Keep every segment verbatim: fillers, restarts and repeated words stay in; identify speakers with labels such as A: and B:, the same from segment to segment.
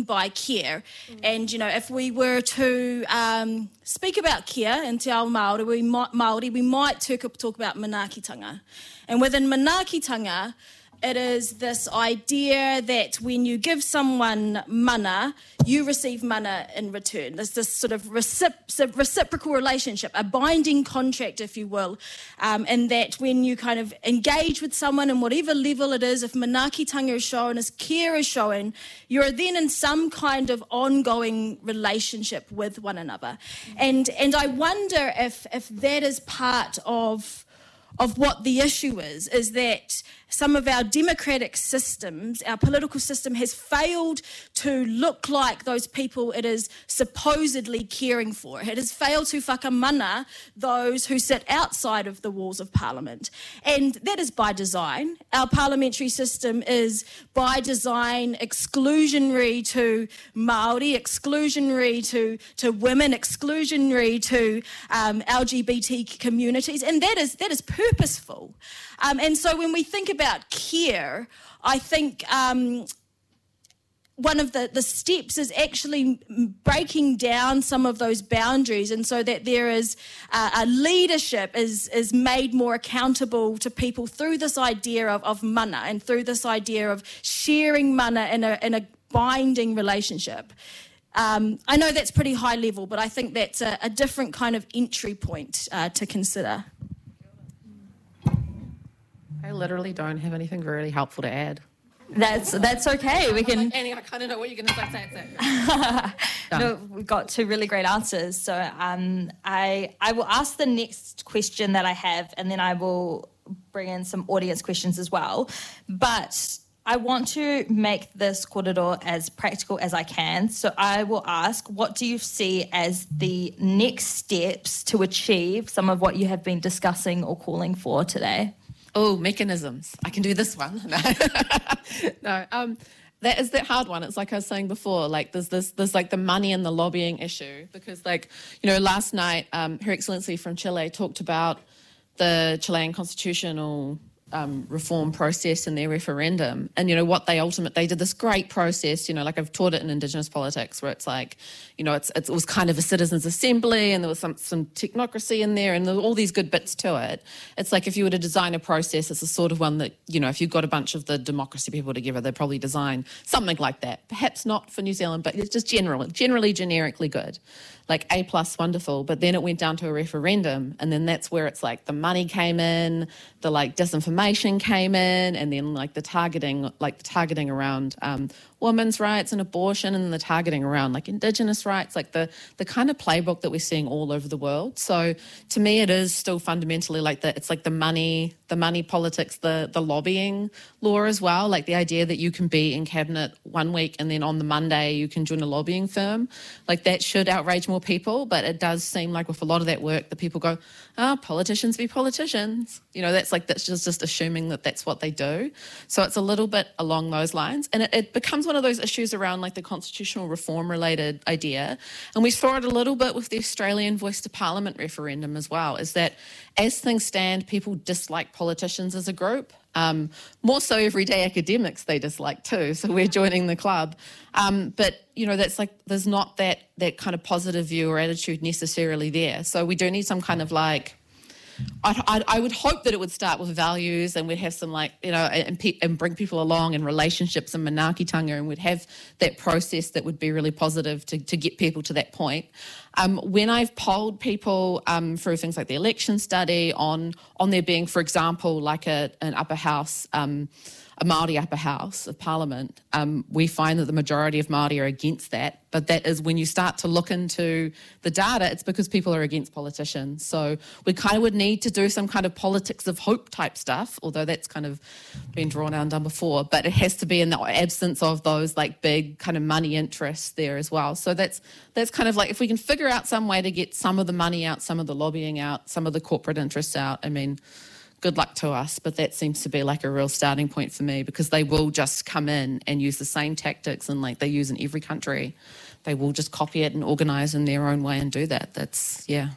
A: by care. Mm. And, you know, if we were to um, speak about care in Te Ao Māori, we might, Māori, we might talk, talk about manaakitanga. And within manaakitanga, it is this idea that when you give someone mana, you receive mana in return. There's this sort of recip- reciprocal relationship, a binding contract, if you will, um, and that when you kind of engage with someone in whatever level it is, if manaakitanga is shown, as care is shown, you're then in some kind of ongoing relationship with one another. Mm-hmm. And and I wonder if if that is part of of what the issue is, is that some of our democratic systems, our political system has failed to look like those people it is supposedly caring for. It has failed to whakamana those who sit outside of the walls of Parliament. And that is by design. Our parliamentary system is by design exclusionary to Māori, exclusionary to, to women, exclusionary to um, L G B T communities, and that is that is purposeful. Um, and so when we think about care, I think um, one of the, the steps is actually breaking down some of those boundaries, and so that there is uh, a leadership is is made more accountable to people through this idea of, of mana and through this idea of sharing mana in a, in a binding relationship. Um, I know that's pretty high level, but I think that's a, a different kind of entry point uh, to consider.
B: I literally don't have anything really helpful to add.
C: That's that's okay. We can.
B: Like, Annie, I kind of know what you're going to say. say, say.
C: No, we've got two really great answers. So um, I I will ask the next question that I have, and then I will bring in some audience questions as well. But I want to make this korero as practical as I can. So I will ask, what do you see as the next steps to achieve some of what you have been discussing or calling for today?
B: Oh, mechanisms. I can do this one. No, no um, that is that hard one. It's like I was saying before, like there's this, there's like the money and the lobbying issue, because like, you know, last night, um, Her Excellency from Chile talked about the Chilean constitutional Um, reform process and their referendum, and you know what they ultimately they did this great process. You know, like I've taught it in Indigenous politics, where it's like, you know, it's, it's it was kind of a citizens' assembly, and there was some some technocracy in there, and there were all these good bits to it. It's like if you were to design a process, it's the sort of one that, you know, if you've got a bunch of the democracy people together, they'd probably design something like that. Perhaps not for New Zealand, but it's just generally generally generically good. Like A plus, wonderful. But then it went down to a referendum, and then that's where it's like the money came in, the like disinformation came in, and then like the targeting, like the targeting around um, women's rights and abortion, and the targeting around like Indigenous rights, like the the kind of playbook that we're seeing all over the world. So to me, it is still fundamentally like the it's like the money, the money politics, the the lobbying law as well. Like the idea that you can be in cabinet one week and then on the Monday you can join a lobbying firm, like that should outrage more people. But it does seem like with a lot of that work, the people go, ah, oh, politicians be politicians. You know, that's like that's just just assuming that that's what they do. So it's a little bit along those lines, and it, it becomes one of those issues around like the constitutional reform related idea. And we saw it a little bit with the Australian Voice to Parliament referendum as well, is that as things stand, people dislike politicians as a group. Um, more so everyday academics they dislike too, so we're joining the club. Um, but, you know, that's like, there's not that that kind of positive view or attitude necessarily there. So we do need some kind of like, I'd, I'd, I would hope that it would start with values, and we'd have some like, you know, and, pe- and bring people along in relationships and manaakitanga, and we'd have that process that would be really positive to, to get people to that point. Um, when I've polled people um, through things like the election study on on there being, for example, like a, an upper house, um, a Māori upper house of Parliament, um, we find that the majority of Māori are against that. But that is when you start to look into the data, it's because people are against politicians. So we kind of would need to do some kind of politics of hope type stuff, although that's kind of been drawn out and done before. But it has to be in the absence of those like big kind of money interests there as well. So that's that's kind of like, if we can figure out some way to get some of the money out, some of the lobbying out, some of the corporate interests out, I mean, good luck to us, but that seems to be like a real starting point for me, because they will just come in and use the same tactics and like they use in every country. They will just copy it and organise in their own way and do that. That's, yeah.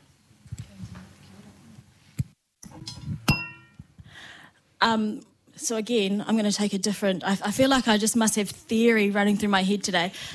A: Um, so again, I'm going to take a different, I, I feel like I just must have theory running through my head today.